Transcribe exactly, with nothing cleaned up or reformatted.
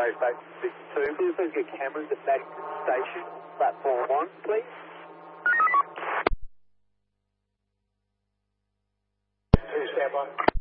Radio Station six two. Please, please get cameras at Maddington Station, platform one, please. Two, stand by.